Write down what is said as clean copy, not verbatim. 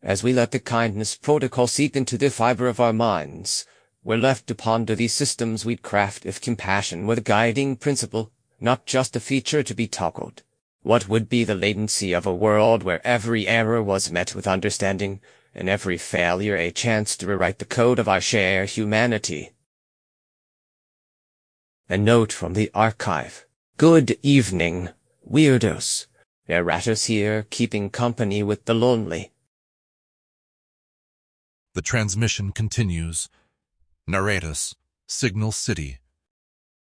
As we let the kindness protocol seep into the fiber of our minds, we're left to ponder these systems we'd craft if compassion were the guiding principle, not just a feature to be toggled. What would be the latency of a world where every error was met with understanding, and every failure a chance to rewrite the code of our shared humanity? A note from the archive. Good evening, weirdos. Erratus here, keeping company with the lonely. The transmission continues. Narratus, Signal City.